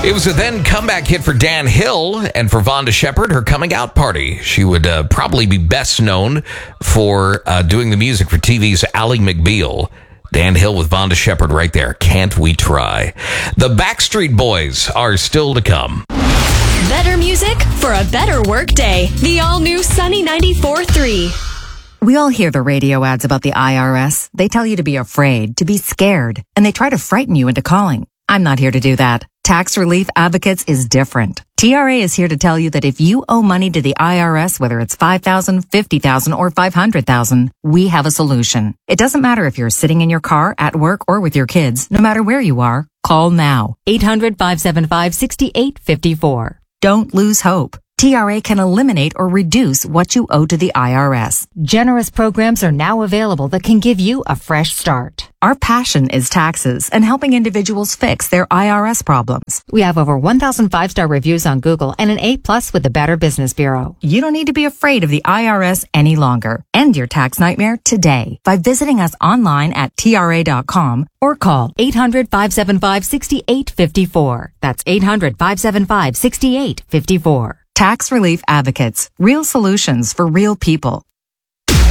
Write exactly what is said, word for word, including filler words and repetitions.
It was a then comeback hit for Dan Hill and for Vonda Shepard, her coming out party. She would uh, probably be best known for uh, doing the music for T V's Ally McBeal. Dan Hill with Vonda Shepard right there. Can't we try? The Backstreet Boys are still to come. Better music for a better work day. The all-new Sunny ninety-four point three. We all hear the radio ads about the I R S. They tell you to be afraid, to be scared, and they try to frighten you into calling. I'm not here to do that. Tax Relief Advocates is different. T R A is here to tell you that if you owe money to the I R S, whether it's five thousand dollars, fifty thousand dollars, or five hundred thousand dollars, we have a solution. It doesn't matter if you're sitting in your car, at work, or with your kids. No matter where you are, call now. eight hundred, five seven five, six eight five four. Don't lose hope. T R A can eliminate or reduce what you owe to the I R S. Generous programs are now available that can give you a fresh start. Our passion is taxes and helping individuals fix their I R S problems. We have over one thousand five-star reviews on Google and an A plus with the Better Business Bureau. You don't need to be afraid of the I R S any longer. End your tax nightmare today by visiting us online at T R A dot com or call eight hundred, five seven five, six eight five four. That's eight hundred, five seven five, six eight five four. Tax Relief Advocates. Real solutions for real people.